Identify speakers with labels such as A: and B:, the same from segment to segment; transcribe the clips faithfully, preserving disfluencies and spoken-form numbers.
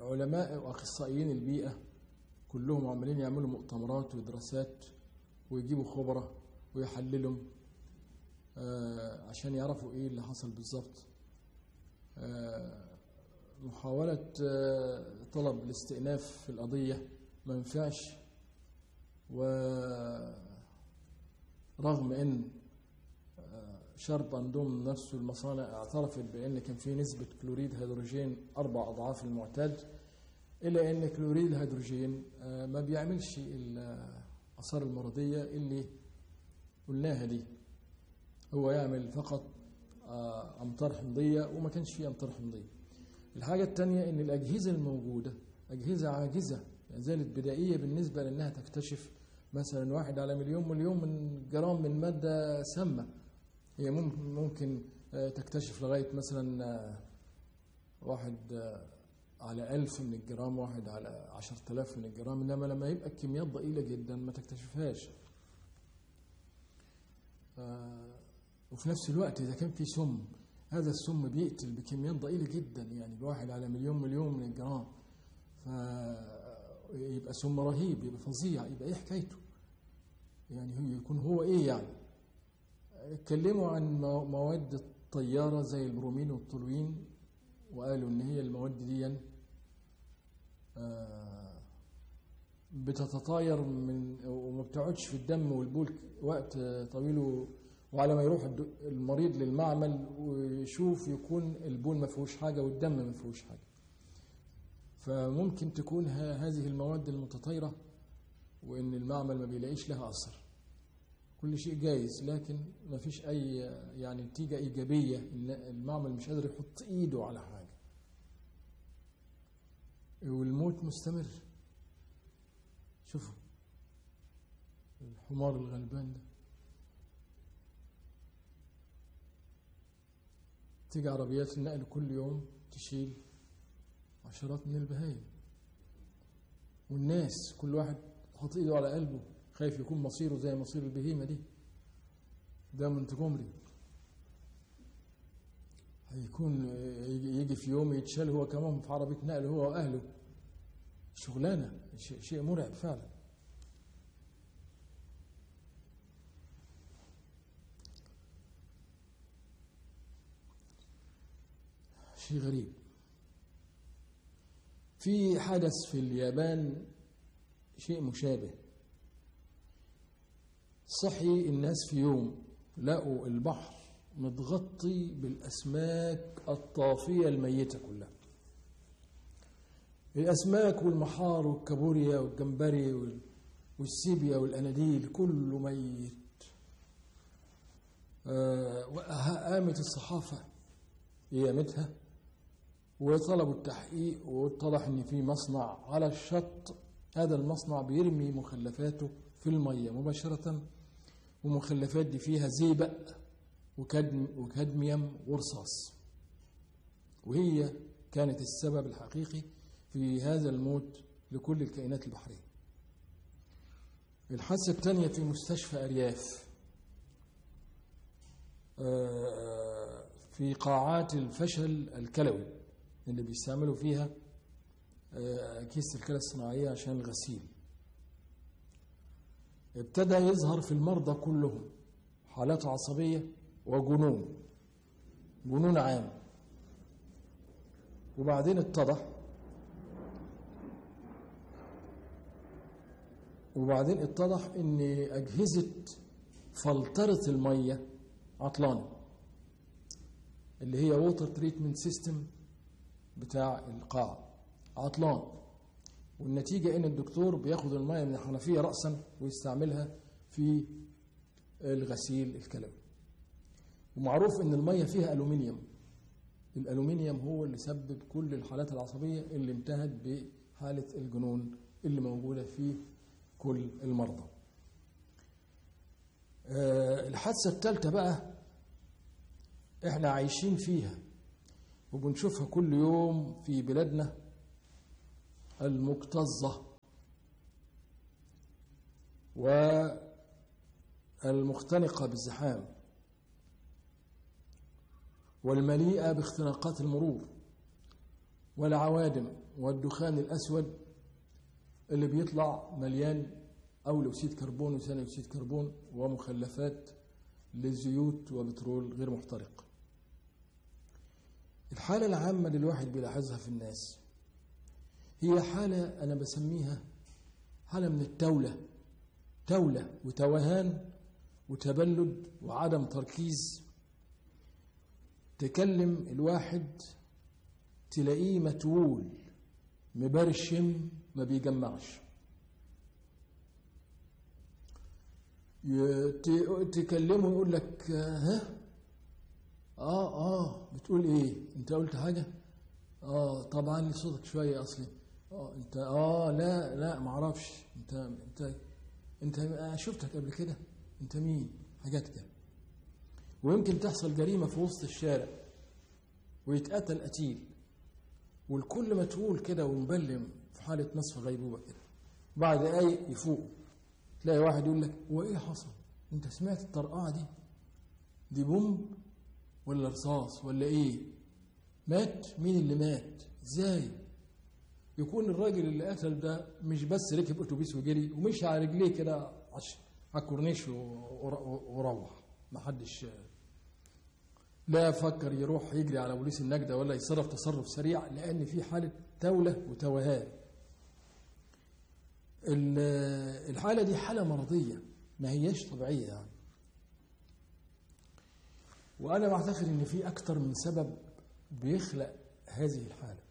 A: علماء وأخصائيين البيئة كلهم عمالين يعملوا مؤتمرات ودراسات ويجيبوا خبراء ويحللوا عشان يعرفوا إيه اللي حصل بالظبط. محاولة طلب الاستئناف في القضية ما ينفعش، ورغم ان شرب اندوم نفسه المصانع اعترفت بان كان في نسبة كلوريد هيدروجين اربع اضعاف المعتاد، الا ان كلوريد الهيدروجين ما بيعملش الاثار المرضية اللي قلناها دي، هو يعمل فقط امطار حمضية وما كانش فيه امطار حمضية. الحاجة الثانية ان الاجهزة الموجودة اجهزة عاجزة، يعني زالت بدائية بالنسبة لانها تكتشف مثلا واحد على مليون مليون من جرام من مادة سامة. هي ممكن ممكن تكتشف لغاية مثلا واحد على ألف من الجرام، واحد على عشرة آلاف من الجرام، إنما لما يبقى الكميات ضئيلة جدا ما تكتشفهاش. وفي نفس الوقت إذا كان في سم، هذا السم بيقتل بكميات ضئيلة جدا، يعني بواحد على مليون مليون من الجرام، فيبقى سم رهيب، يبقى فظيع، يبقى إيه حكايته؟ يعني هو يكون هو إيه يعني؟ اتكلموا عن مواد الطيارة زي البرومين والتولوين، وقالوا إن هي المواد دي بتتطاير من وما بتقعدش في الدم والبول وقت طويل، وعلى ما يروح المريض للمعمل ويشوف يكون البول ما فيهوش حاجة والدم ما فيهوش حاجة. فممكن تكون هذه المواد المتطايرة وإن المعمل ما بيلاقيش لها أثر. كل شيء جايز، لكن ما فيش أي يعني نتيجة إيجابية، إن المعمل مش قادر يحط إيده على حاجة، والموت مستمر. شوفوا الحمار الغلبان ده، تيجي عربيات النقل كل يوم تشيل عشرات من البهايم، والناس كل واحد حاطط ايده على قلبه خايف يكون مصيره زي مصير البهيمة دي. ده منتجمري هيكون يجي في يوم يتشال هو كمان في عربية نقل هو وأهله. شغلانة، شيء مرعب فعلا. شيء غريب. في حدث في اليابان شيء مشابه. صحي الناس في يوم لقوا البحر متغطي بالأسماك الطافية الميتة كلها. الأسماك والمحار والكابوريا والجمبري والسيبيا والأناديل كله ميت. قامت الصحافة قيامتها وطلبوا التحقيق، واتضح ان في مصنع على الشط، هذا المصنع بيرمي مخلفاته في المية مباشرة، ومخلفات دي فيها زئبق وكدم وكادميوم ورصاص، وهي كانت السبب الحقيقي في هذا الموت لكل الكائنات البحرية. الحادثة الثانية في مستشفى أرياف، في قاعات الفشل الكلوي اللي بيستعملوا فيها كيس الكلى الصناعية عشان الغسيل. ابتدى يظهر في المرضى كلهم حالات عصبية وجنون، جنون عام. وبعدين اتضح وبعدين اتضح ان أجهزة فلترة المية عطلانة، اللي هي ووتر تريتمنت سيستم بتاع القاعة عطلان. والنتيجة ان الدكتور بياخد المية من الحنفية رأسا ويستعملها في الغسيل الكلوي. ومعروف ان المية فيها ألومنيوم، الألومنيوم هو اللي سبب كل الحالات العصبية اللي انتهت بحالة الجنون اللي موجودة في كل المرضى. الحادثة الثالثة بقى احنا عايشين فيها وبنشوفها كل يوم في بلادنا المكتظة والمختنقة بالزحام والمليئة باختناقات المرور والعوادم والدخان الأسود اللي بيطلع مليان أول أكسيد كربون وثاني أكسيد كربون ومخلفات للزيوت وبترول غير محترق. الحالة العامة اللي الواحد بيلاحظها في الناس هي حالة أنا بسميها حالة من التولة، تولة وتوهان وتبلد وعدم تركيز. تكلم الواحد تلاقيه متول مبرشم ما بيجمعش، تكلمه يقول لك ها اه اه بتقول ايه؟ انت قلت حاجه؟ اه طبعا صوتك شويه اصلي. اه انت اه لا لا ما اعرفش. انت انت انت شفتك قبل كده؟ انت مين؟ حاجات كده. ويمكن تحصل جريمه في وسط الشارع ويتقتل قتيل والكل متقول كده ومبلم في حاله نصف غيبوبه كده. بعد دقايق يفوق تلاقي واحد يقول لك هو ايه حصل؟ انت سمعت الطرقعه دي؟ دي بومب ولا رصاص ولا ايه؟ مات؟ مين اللي مات؟ ازاي؟ يكون الراجل اللي قتل ده مش بس ركب اتوبيس وجري ومشي على رجليه كده على الكورنيش وروح، ما حدش لا فكر يروح يجري على بوليس النجدة ولا يتصرف تصرف سريع، لان في حاله توله وتوهان. الحاله دي حاله مرضيه ما هياش طبيعيه يعني. وانا بعتقد ان في اكتر من سبب بيخلق هذه الحاله.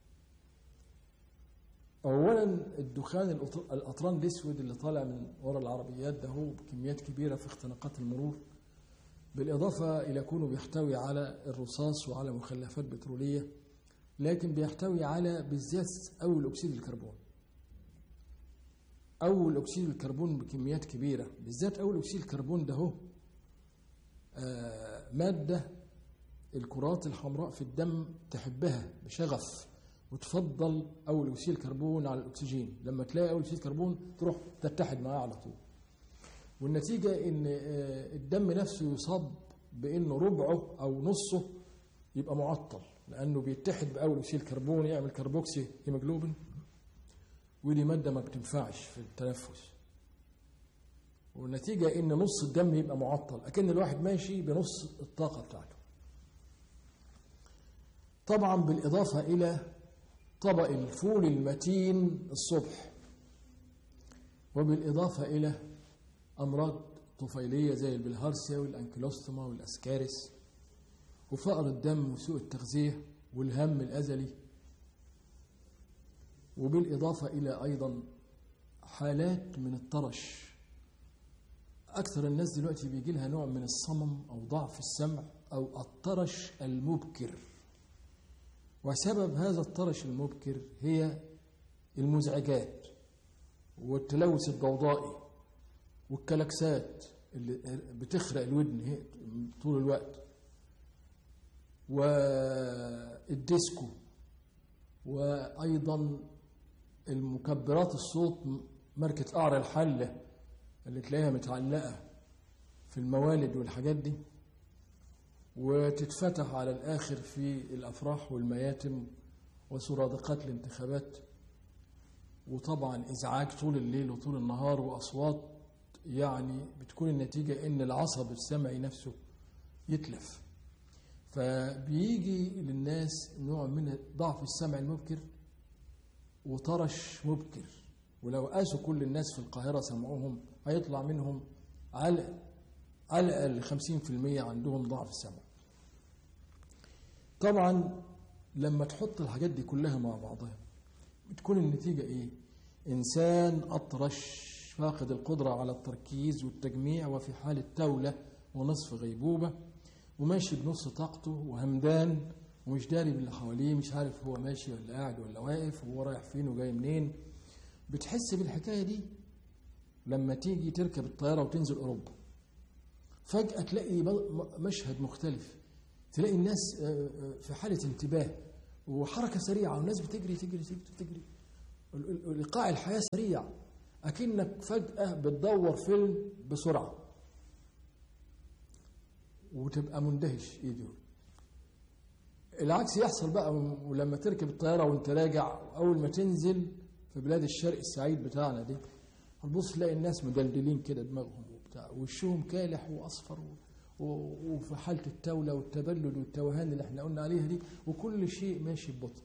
A: اولا الدخان الاطران الاسود اللي طالع من وراء العربيات ده هو بكميات كبيره في اختناقات المرور، بالاضافه الى كونه بيحتوي على الرصاص وعلى مخلفات بتروليه، لكن بيحتوي على بالذات اول اكسيد الكربون. اول اكسيد الكربون بكميات كبيره، بالذات اول اكسيد الكربون ده هو آه ماده الكرات الحمراء في الدم تحبها بشغف وتفضل اول اكسيد الكربون على الاكسجين. لما تلاقي اول اكسيد الكربون تروح تتحد معاه على طول، والنتيجه ان آه الدم نفسه يصاب بانه ربعه او نصه يبقى معطل، لانه بيتحد باول اكسيد الكربون يعمل كربوكسي هيموجلوبين، ودي ماده ما بتنفعش في التنفس. والنتيجه ان نص الدم يبقى معطل، اكن الواحد ماشي بنص الطاقه بتاعته. طبعا بالاضافه الى طبق الفول المتين الصبح، وبالاضافه الى امراض طفيليه زي البلهارسيا والانكيلوستوما والاسكارس وفقر الدم وسوء التغذيه والهم الازلي، وبالاضافه الى ايضا حالات من الطرش. اكثر الناس دلوقتي بيجي لها نوع من الصمم او ضعف السمع او الطرش المبكر، وسبب هذا الطرش المبكر هي المزعجات والتلوث الضوضائي والكلاكسات اللي بتخرق الودن طول الوقت، والديسكو، وايضا المكبرات الصوت ماركه قعر الحله اللي تلاقيها متعلقه في الموالد والحاجات دي، وتتفتح على الآخر في الأفراح والمياتم وسرادقات الانتخابات، وطبعا إزعاج طول الليل وطول النهار وأصوات يعني بتكون النتيجة إن العصب السمعي نفسه يتلف. فبيجي للناس نوع من ضعف السمع المبكر وطرش مبكر، ولو قاسوا كل الناس في القاهرة سمعوهم هيطلع منهم على على الأقل خمسين في المية عندهم ضعف السمع. طبعا لما تحط الحاجات دي كلها مع بعضها بتكون النتيجة إيه؟ إنسان أطرش فاقد القدرة على التركيز والتجميع وفي حالة تولة ونصف غيبوبة، وماشي بنص طاقته وهمدان ومش داري باللي حواليه، مش عارف هو ماشي ولا قاعد ولا واقف وهو رايح فين وجاي منين. بتحس بالحكاية دي لما تيجي تركب الطيارة وتنزل أوروبا، فجأة تلاقي مشهد مختلف، تلاقي الناس في حالة انتباه وحركة سريعة والناس بتجري تجري تجري تجري، إيقاع الحياة سريع، أكنك فجأة بتدور فيلم بسرعة وتبقى مندهش. إيه دول؟ العكس يحصل بقى، ولما تركب الطيارة وانت راجع أول ما تنزل في بلاد الشرق السعيد بتاعنا دي، هتبص تلاقي الناس مدلدلين كده دماغهم وبتاع، وشهم كالح وأصفر وفي حالة التولة والتبلد والتوهان اللي احنا قلنا عليها دي، وكل شيء ماشي ببطء،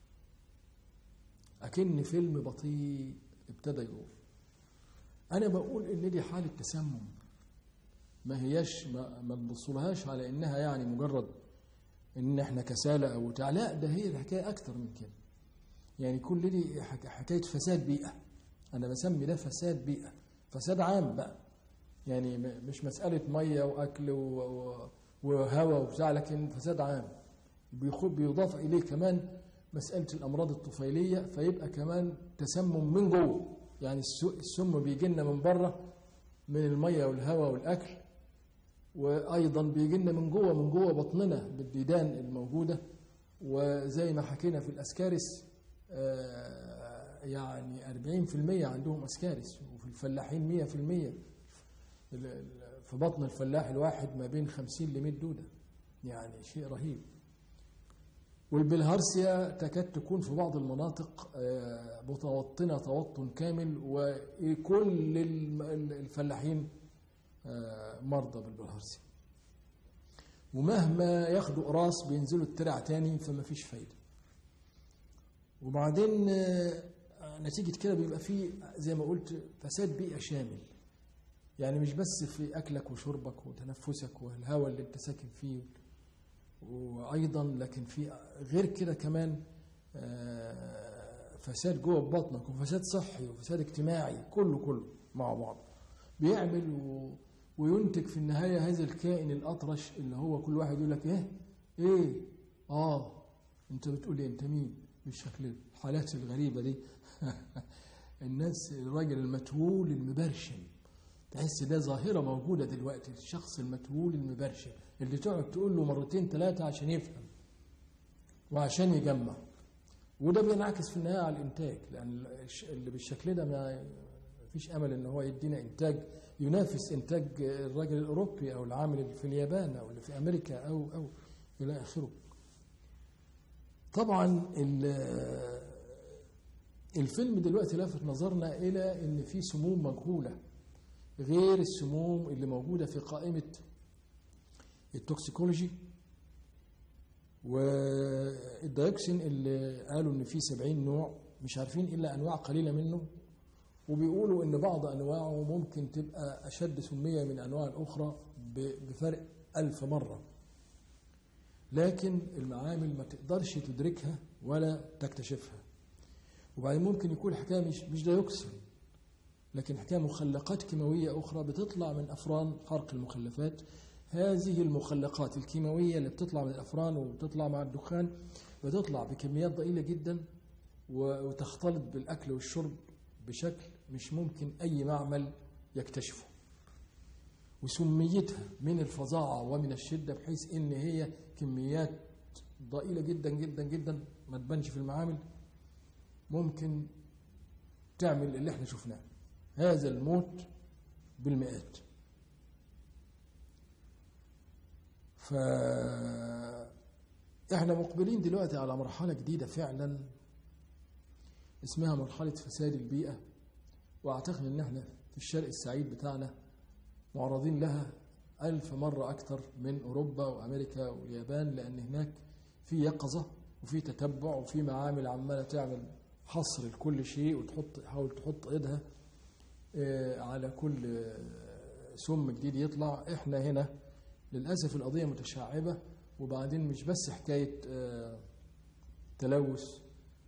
A: أكن فيلم بطيء ابتدى يقول. أنا بقول إن دي حالة تسمم، ما هياش ما, ما تبصلهاش على إنها يعني مجرد إن إحنا كسالة أو بتاع، لا، ده هي الحكاية أكتر من كده. يعني كل دي حكاية فساد بيئة، أنا بسمي ده فساد بيئة، فساد عام بقى، يعني مش مسألة مية وأكل وهواء وبتاع، لكن فساد عام بيضاف إليه كمان مسألة الأمراض الطفيلية، فيبقى كمان تسمم من جوه. يعني السم بيجي لنا من بره من المية والهواء والأكل، وأيضا بيجي لنا من جوه من جوه بطننا بالديدان الموجودة، وزي ما حكينا في الأسكارس يعني أربعين في المية عندهم أسكارس، وفي الفلاحين مية في المية، في بطن الفلاح الواحد ما بين خمسين لمية دودة، يعني شيء رهيب. والبلهارسيا تكاد تكون في بعض المناطق متوطنة توطن كامل، وكل الفلاحين مرضى بالبلهارسيا، ومهما ياخدوا قراص بينزلوا الترع تاني، فما فيش فايدة. وبعدين نتيجة كده بيبقى فيه زي ما قلت فساد بيئة شامل، يعني مش بس في أكلك وشربك وتنفسك والهواء اللي انت ساكن فيه وأيضا، لكن في غير كده كمان فساد جوه بطنك، وفساد صحي وفساد اجتماعي، كله كله مع بعض بيعمل وينتج في النهاية هذا الكائن الأطرش اللي هو كل واحد يقول لك ايه ايه اه انت بتقول ايه، انت مين، بالشكل الحالات الغريبة دي. الناس الراجل المتهول المبرشم، تحس ده ظاهرة موجودة دلوقتي، الشخص المتهول المبرشم اللي تقعد تقول له مرتين ثلاثة عشان يفهم وعشان يجمع، وده بينعكس في النهاية على الإنتاج، لأن اللي بالشكل ده ما فيش أمل إن هو يدينا إنتاج ينافس إنتاج الراجل الأوروبي أو العامل اللي في اليابان أو اللي في أمريكا أو أو إلى آخره. طبعا الفيلم دلوقتي لافت نظرنا إلى إن في سموم مجهولة غير السموم اللي موجودة في قائمة التوكسيكولوجي، والديوكسين اللي قالوا إن فيه سبعين نوع، مش عارفين إلا أنواع قليلة منه، وبيقولوا إن بعض أنواعه ممكن تبقى أشد سمية من أنواع الأخرى بفرق ألف مرة، لكن المعامل ما تقدرش تدركها ولا تكتشفها. وبعدين ممكن يكون الحكاية مش مش ديوكسين، لكن حكاية مخلقات كيماوية أخرى بتطلع من أفران حرق المخلفات. هذه المخلقات الكيماوية اللي بتطلع من الأفران وبتطلع مع الدخان بتطلع بكميات ضئيلة جدا وتختلط بالأكل والشرب بشكل مش ممكن أي معمل يكتشفه، وسميتها من الفظاعة ومن الشدة بحيث إن هي كميات ضئيلة جدا جدا جدا ما تبانش في المعامل، ممكن تعمل اللي احنا شفناه، هذا الموت بالمئات. فإحنا مقبلين دلوقتي على مرحلة جديدة فعلا اسمها مرحلة فساد البيئة، وأعتقد إن احنا في الشرق السعيد بتاعنا معرضين لها ألف مرة أكثر من أوروبا وأمريكا واليابان، لأن هناك في يقظة وفي تتبع وفي معامل عمالة تعمل حصر لكل شيء وتحط تحاول تحط إيدها على كل سم جديد يطلع. إحنا هنا للأسف القضية متشعبة، وبعدين مش بس حكاية تلوث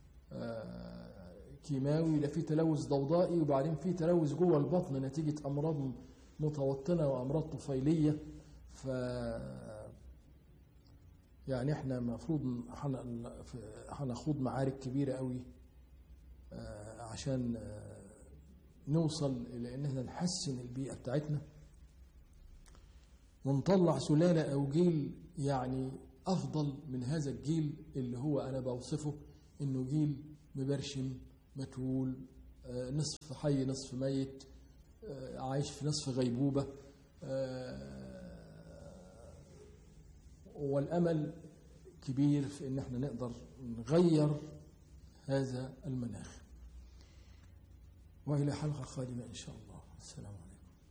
A: كيماوي، ده في تلوث ضوضائي، وبعدين في تلوث جوه البطن نتيجة أمراض متوطنة وأمراض طفيلية. ف يعني احنا المفروض هنخوض معارك كبيرة قوي عشان نوصل إلى إن احنا نحسن البيئة بتاعتنا ونطلع سلالة أو جيل يعني أفضل من هذا الجيل اللي هو أنا بوصفه إنه جيل مبرشم متهول، نصف حي نصف ميت، عايش في نصف غيبوبة، والأمل كبير في ان احنا نقدر نغير هذا المناخ. والى حلقة قادمة ان شاء الله. السلام عليكم.